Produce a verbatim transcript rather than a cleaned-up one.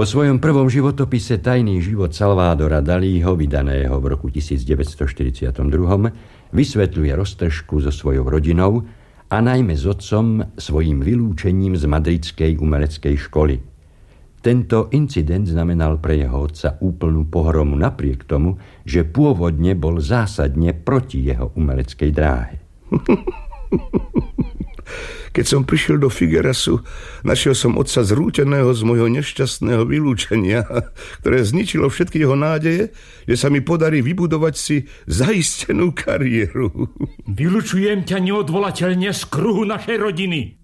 Vo svojom prvom životopise Tajný život Salvadora Dalího, vydaného v roku devätnásťstoštyridsaťdva, vysvetľuje roztržku so svojou rodinou a najmä s otcom svojím vylúčením z madridskej umeleckej školy. Tento incident znamenal pre jeho otca úplnú pohromu napriek tomu, že pôvodne bol zásadne proti jeho umeleckej dráhe. Keď som prišiel do Figuerasu, našiel som otca zrúteného z môjho nešťastného vylúčenia, ktoré zničilo všetky jeho nádeje, že sa mi podarí vybudovať si zaistenú kariéru. Vylučujem ťa neodvolateľne z kruhu našej rodiny.